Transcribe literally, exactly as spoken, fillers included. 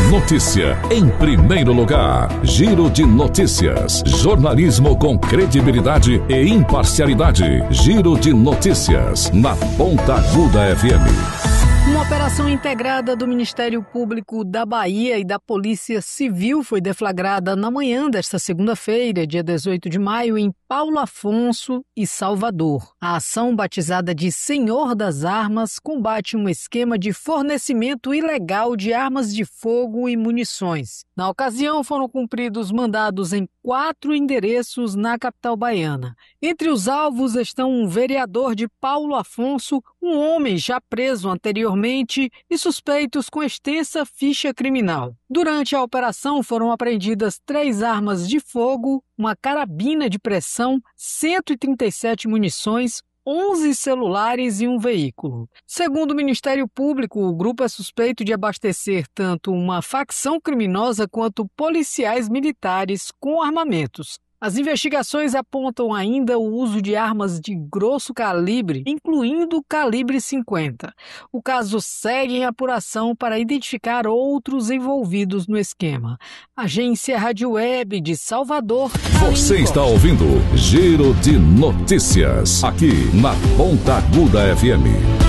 Notícia em primeiro lugar. Giro de notícias. Jornalismo com credibilidade e imparcialidade. Giro de notícias na Ponta Aguda F M. Uma operação integrada do Ministério Público da Bahia e da Polícia Civil foi deflagrada na manhã desta segunda-feira, dia dezoito de maio, em Paulo Afonso e Salvador. A ação, batizada de Senhor das Armas, combate um esquema de fornecimento ilegal de armas de fogo e munições. Na ocasião, foram cumpridos mandados em quatro endereços na capital baiana. Entre os alvos estão um vereador de Paulo Afonso, um homem já preso anteriormente e suspeitos com extensa ficha criminal. Durante a operação foram apreendidas três armas de fogo, uma carabina de pressão, cento e trinta e sete munições, onze celulares e um veículo. Segundo o Ministério Público, o grupo é suspeito de abastecer tanto uma facção criminosa quanto policiais militares com armamentos. As investigações apontam ainda o uso de armas de grosso calibre, incluindo o calibre cinquenta. O caso segue em apuração para identificar outros envolvidos no esquema. Agência Rádio Web de Salvador. Você está ouvindo Giro de Notícias, aqui na Ponta Aguda F M.